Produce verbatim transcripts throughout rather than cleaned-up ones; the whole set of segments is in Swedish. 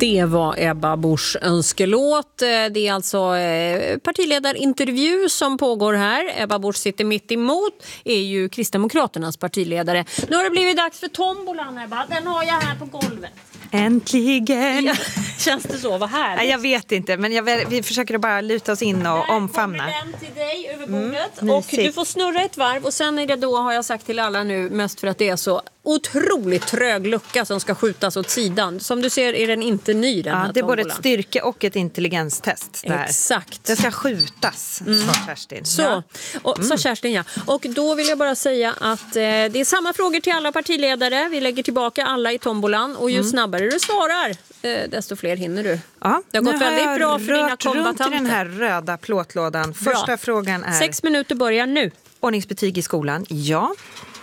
Det var Ebba Buschs önskelåt. Det är alltså partiledarintervju som pågår här. Ebba Busch sitter mitt emot, är ju Kristdemokraternas partiledare. Nu har det blivit dags för tombolan, Ebba. Den har jag här på golvet. Äntligen! Ja, känns det så? Vad här? Nej, jag vet inte, men jag, vi försöker bara luta oss in och Där omfamna. kommer den till dig över bordet. Mm, och du får snurra ett varv. Och sen är det då, har jag sagt till alla nu, mest för att det är så otroligt trög lucka som ska skjutas åt sidan. Som du ser är den inte ny, den ja, här det är både tombolan. ett styrke och ett intelligenstest. Där. Exakt. Det ska skjutas, mm. sa Kerstin. Så, ja. och, mm. så Kerstin, ja. Och då vill jag bara säga att eh, det är samma frågor till alla partiledare. Vi lägger tillbaka alla i tombolan. Och ju mm. snabbare du svarar, eh, desto fler hinner du. Ja, det har gått väldigt bra för dina kombatanter. Runt i den här röda plåtlådan. Första bra. Frågan är... Sex minuter börjar nu. Ordningsbetyg i skolan, ja.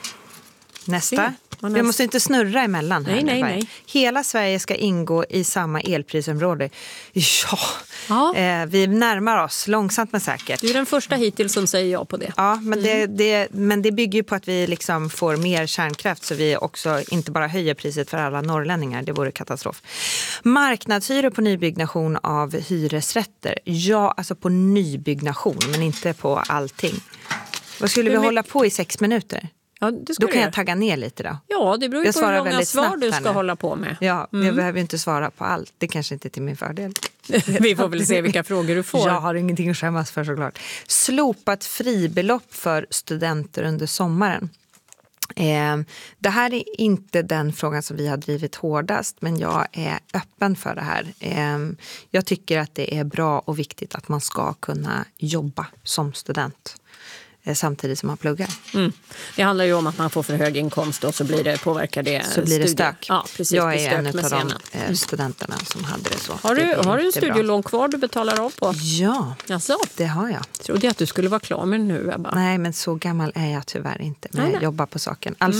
Nästa. Vi måste inte snurra emellan här. Nej, nej, nej. Hela Sverige ska ingå i samma elprisområde. Ja, ja. Eh, vi närmar oss långsamt men säkert. Du är den första hittills som säger ja på det. Ja, men, mm. det, det, men det bygger ju på att vi liksom får mer kärnkraft så vi också inte bara höjer priset för alla norrlänningar. Det vore katastrof. Marknadshyror på nybyggnation av hyresrätter. Ja, alltså på nybyggnation men inte på allting. Vad skulle Hur vi mycket? hålla på i sex minuter? Ja, då kan jag tagga ner lite då. Ja, det beror ju på hur många svar du ska hålla på med. Ja, mm. jag behöver inte svara på allt. Det kanske inte är till min fördel. Vi får väl se vilka frågor du får. Jag har ingenting att skämmas för såklart. Slopat fribelopp för studenter under sommaren. Eh, det här är inte den frågan som vi har drivit hårdast, men jag är öppen för det här. Eh, jag tycker att det är bra och viktigt att man ska kunna jobba som student samtidigt som man pluggar. Mm. Det handlar ju om att man får för hög inkomst och så blir det, påverkar det Så blir det stök. Ja, precis, jag är en av de eh, studenterna som hade det så. Har du, det har du en studielån kvar du betalar av på? Ja, alltså? det har jag. Trodde jag att du skulle vara klar med nu, Ebba. Nej, men så gammal är jag tyvärr inte. Men nej, jag nej. jobbar på saken. Alltså,